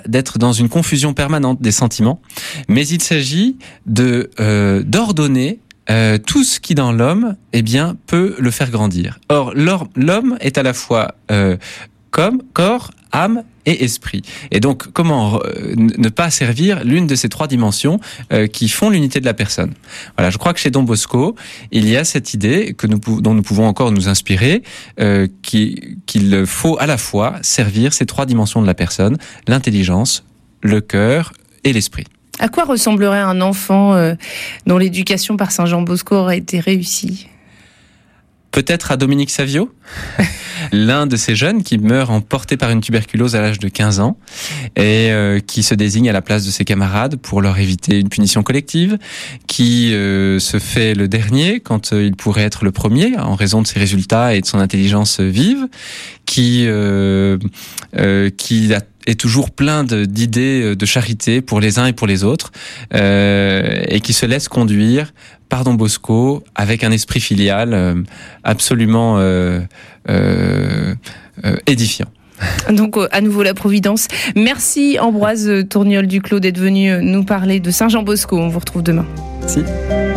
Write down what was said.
d'être dans une confusion permanente des sentiments, mais il s'agit d'ordonner tout ce qui dans l'homme, peut le faire grandir. Or, l'homme est à la fois comme corps, âme et esprit. Et donc, comment ne pas servir l'une de ces trois dimensions qui font l'unité de la personne. Voilà, je crois que chez Don Bosco, il y a cette idée dont nous pouvons encore nous inspirer, qu'il faut à la fois servir ces trois dimensions de la personne, l'intelligence, le cœur et l'esprit. À quoi ressemblerait un enfant dont l'éducation par Saint Jean Bosco aurait été réussie ? Peut-être à Dominique Savio, l'un de ces jeunes qui meurt emporté par une tuberculose à l'âge de 15 ans et qui se désigne à la place de ses camarades pour leur éviter une punition collective, qui se fait le dernier quand il pourrait être le premier en raison de ses résultats et de son intelligence vive, qui est toujours plein d'idées de charité pour les uns et pour les autres, et qui se laisse conduire par Don Bosco avec un esprit filial absolument édifiant. Donc à nouveau la Providence. Merci Ambroise Tourniol-Duclos d'être venu nous parler de Saint Jean Bosco. On vous retrouve demain. Merci.